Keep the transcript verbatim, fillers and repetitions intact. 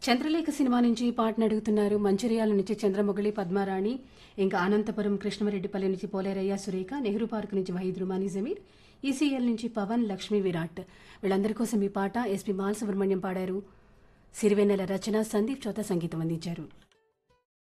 Chandralekha cinema నుంచి పాటను అడుగుతున్నారు. మంచిర్యాల నుంచి చంద్రమొగళి, పద్మారాణి, ఇంకా అనంతపురం కృష్ణమరెడ్డిపల్లి నుంచి పోలేరయ్య, సురేఖ, నెహ్రూ పార్క్ నుంచి వహీద్ రుమానీ జమీర్, ఈసీఎల్ నుంచి పవన్, లక్ష్మీ, విరాట్. వీళ్ళందరి కోసం ఈ పాట ఎస్పీ బాలసుబ్రహ్మణ్యం పాడారు. సిరివెన్నెల రచన, సందీప్ చౌత సంగీతం అందించారు.